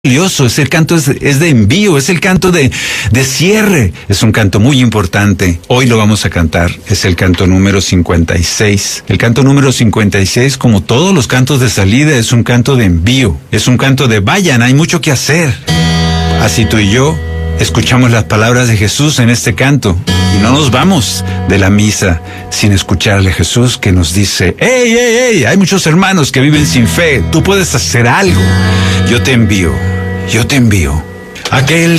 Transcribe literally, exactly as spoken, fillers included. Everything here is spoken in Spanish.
Es el canto es, es de envío, es el canto de, de cierre. Es un canto muy importante. Hoy lo vamos a cantar. Es el canto número cincuenta y seis. El canto número cincuenta y seis, como todos los cantos de salida, es un canto de envío. Es un canto de vayan, hay mucho que hacer. Así tú y yo escuchamos las palabras de Jesús en este canto. Y no nos vamos de la misa sin escucharle a Jesús que nos dice, ¡Ey, ey, ey! Hay muchos hermanos que viven sin fe. Tú puedes hacer algo. Yo te envío. Yo te envío. Aquel